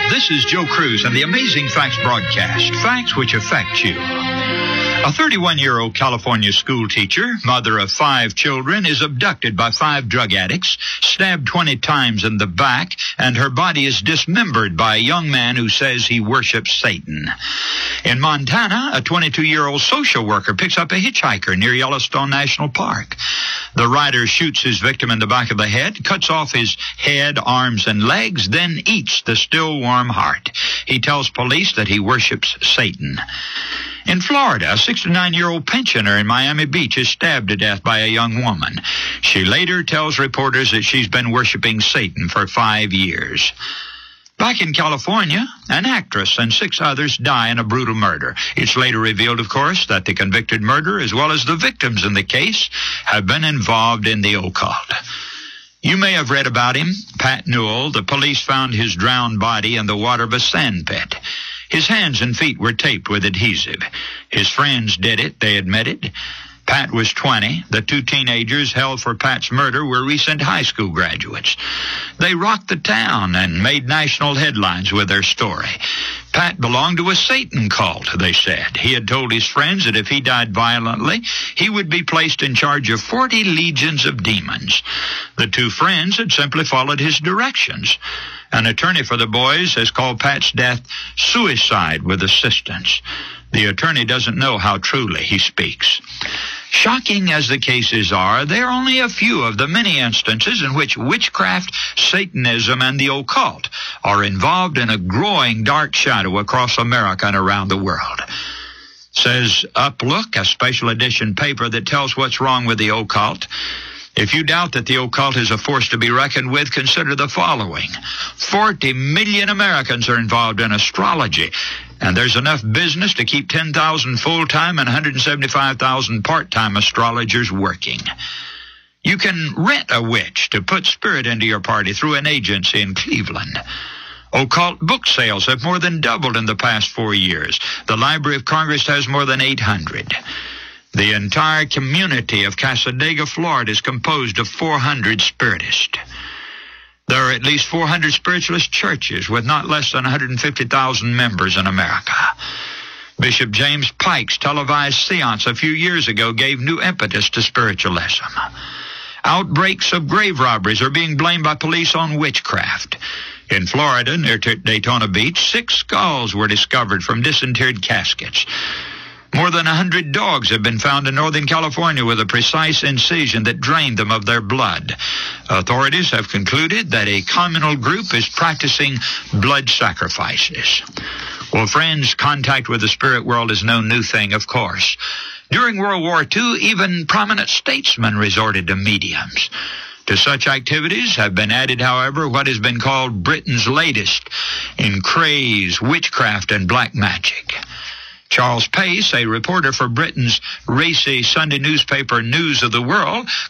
This is Joe Cruz and the Amazing Facts broadcast. Facts which affect you. A 31-year-old California school teacher, mother of 5 children, is abducted by 5 drug addicts, stabbed 20 times in the back, and her body is dismembered by a young man who says he worships Satan. In Montana, a 22-year-old social worker picks up a hitchhiker near Yellowstone National Park. The rider shoots his victim in the back of the head, cuts off his head, arms, and legs, then eats the still warm heart. He tells police that he worships Satan. In Florida, a 69-year-old pensioner in Miami Beach is stabbed to death by a young woman. She later tells reporters that she's been worshiping Satan for 5 years. Back in California, an actress and 6 others die in a brutal murder. It's later revealed, of course, that the convicted murderer, as well as the victims in the case, have been involved in the occult. You may have read about him, Pat Newell. The police found his drowned body in the water of a sand pit. His hands and feet were taped with adhesive. His friends did it, they admitted. Pat was 20. The 2 teenagers held for Pat's murder were recent high school graduates. They rocked the town and made national headlines with their story. Pat belonged to a Satan cult, they said. He had told his friends that if he died violently, he would be placed in charge of 40 legions of demons. The 2 friends had simply followed his directions. An attorney for the boys has called Pat's death suicide with assistance. The attorney doesn't know how truly he speaks. Shocking as the cases are, there are only a few of the many instances in which witchcraft, Satanism, and the occult are involved in a growing dark shadow across America and around the world. Says Uplook, a special edition paper that tells what's wrong with the occult. If you doubt that the occult is a force to be reckoned with, consider the following. 40 million Americans are involved in astrology, and there's enough business to keep 10,000 full-time and 175,000 part-time astrologers working. You can rent a witch to put spirit into your party through an agency in Cleveland. Occult book sales have more than doubled in the past 4 years. The Library of Congress has more than 800. The entire community of Cassadaga, Florida, is composed of 400 spiritists. There are at least 400 spiritualist churches with not less than 150,000 members in America. Bishop James Pike's televised seance a few years ago gave new impetus to spiritualism. Outbreaks of grave robberies are being blamed by police on witchcraft. In Florida, near Daytona Beach, 6 skulls were discovered from disinterred caskets. More than 100 dogs have been found in Northern California with a precise incision that drained them of their blood. Authorities have concluded that a communal group is practicing blood sacrifices. Well, friends, contact with the spirit world is no new thing, of course. During World War II, even prominent statesmen resorted to mediums. To such activities have been added, however, what has been called Britain's latest in craze, witchcraft, and black magic. Charles Pace, a reporter for Britain's racy Sunday newspaper News of the World,